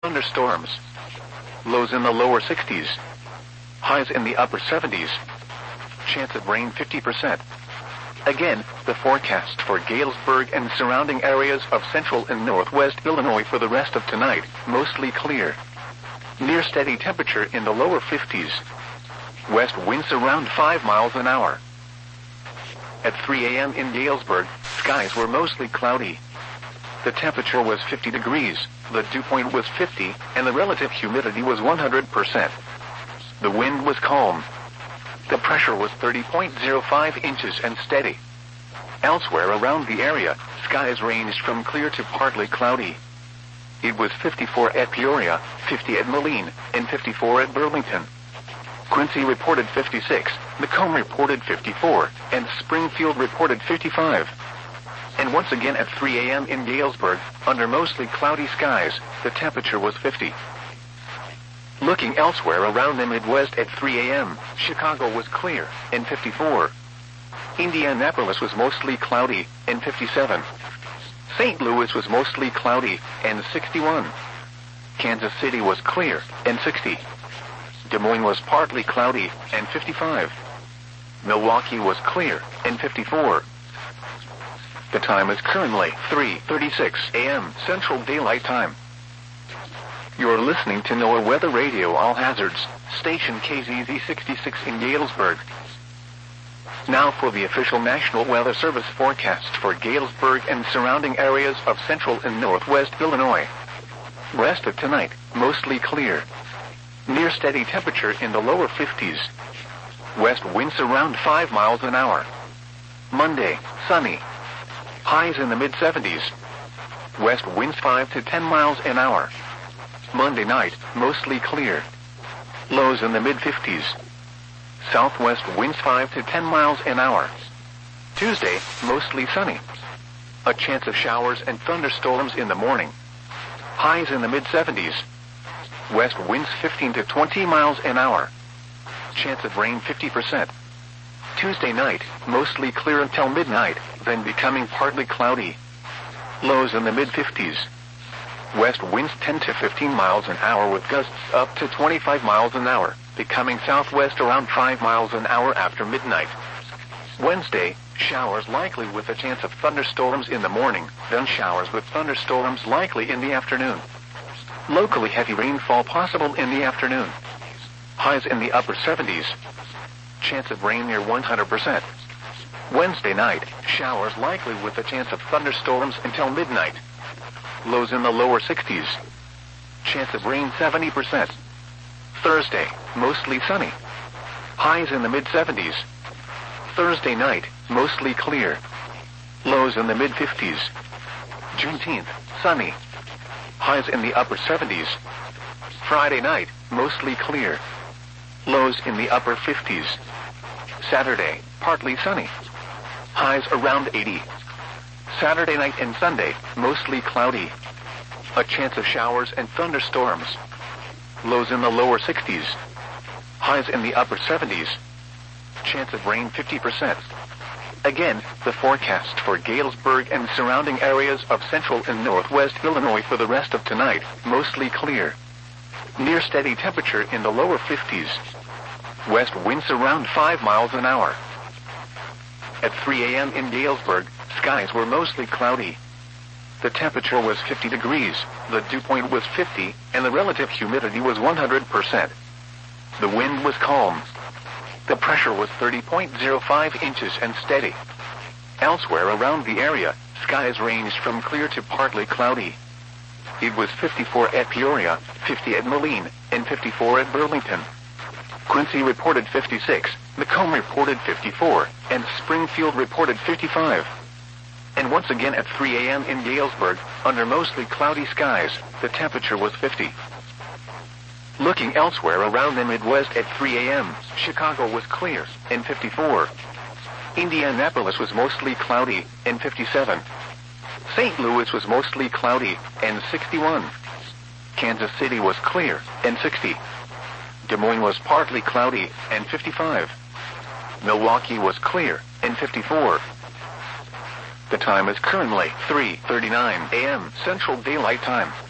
thunderstorms. Lows in the lower 60s. Highs in the upper 70s. Chance of rain 50%. Again, the forecast for Galesburg and surrounding areas of central and northwest Illinois for the rest of tonight, mostly clear. Near steady temperature in the lower 50s. West winds around 5 miles an hour. At 3 a.m. in Galesburg, skies were mostly cloudy. The temperature was 50 degrees, the dew point was 50, and the relative humidity was 100%. The wind was calm. The pressure was 30.05 inches and steady. Elsewhere around the area, skies ranged from clear to partly cloudy. It was 54 at Peoria, 50 at Moline, and 54 at Burlington. Quincy reported 56, Macomb reported 54, and Springfield reported 55. And once again at 3 a.m. in Galesburg, under mostly cloudy skies, the temperature was 50. Looking elsewhere around the Midwest at 3 a.m., Chicago was clear, and 54. Indianapolis was mostly cloudy, and 57. St. Louis was mostly cloudy, and 61. Kansas City was clear, and 60. Des Moines was partly cloudy, and 55. Milwaukee was clear, and 54. The time is currently 3:36 a.m. Central Daylight Time. You're listening to NOAA Weather Radio All Hazards, station KZZ 66 in Galesburg. Now for the official National Weather Service forecast for Galesburg and surrounding areas of central and northwest Illinois. Rest of tonight, mostly clear. Near steady temperature in the lower 50s. West winds around 5 miles an hour. Monday, sunny. Highs in the mid-70s. West winds 5 to 10 miles an hour. Monday night, mostly clear. Lows in the mid-50s. Southwest winds 5 to 10 miles an hour. Tuesday, mostly sunny. A chance of showers and thunderstorms in the morning. Highs in the mid-70s. West winds 15 to 20 miles an hour. Chance of rain 50%. Tuesday night, mostly clear until midnight, then becoming partly cloudy. Lows in the mid-50s. West winds 10 to 15 miles an hour with gusts up to 25 miles an hour, becoming southwest around 5 miles an hour after midnight. Wednesday, showers likely with a chance of thunderstorms in the morning, then showers with thunderstorms likely in the afternoon. Locally heavy rainfall possible in the afternoon. Highs in the upper 70s. Chance of rain near 100%. Wednesday night, showers likely with a chance of thunderstorms until midnight. Lows in the lower 60s. Chance of rain 70%. Thursday, mostly sunny. Highs in the mid-70s. Thursday night, mostly clear. Lows in the mid-50s. Juneteenth, sunny. Highs in the upper 70s. Friday night, mostly clear. Lows in the upper 50s. Saturday, partly sunny. Highs around 80. Saturday night and Sunday, mostly cloudy. A chance of showers and thunderstorms. Lows in the lower 60s. Highs in the upper 70s. Chance of rain 50%. Again, the forecast for Galesburg and surrounding areas of central and northwest Illinois for the rest of tonight, mostly clear. Near steady temperature in the lower 50s. West winds around 5 miles an hour. At 3 a.m. in Galesburg, skies were mostly cloudy. The temperature was 50 degrees, the dew point was 50, and the relative humidity was 100%. The wind was calm. The pressure was 30.05 inches and steady. Elsewhere around the area, skies ranged from clear to partly cloudy. It was 54 at Peoria, 50 at Moline, and 54 at Burlington. Quincy reported 56, Macomb reported 54, and Springfield reported 55. And once again at 3 a.m. in Galesburg, under mostly cloudy skies, the temperature was 50. Looking elsewhere around the Midwest at 3 a.m., Chicago was clear, and 54. Indianapolis was mostly cloudy, and 57. St. Louis was mostly cloudy, and 61. Kansas City was clear, and 60. Des Moines was partly cloudy, and 55. Milwaukee was clear, and 54. The time is currently 3:39 a.m. Central Daylight Time.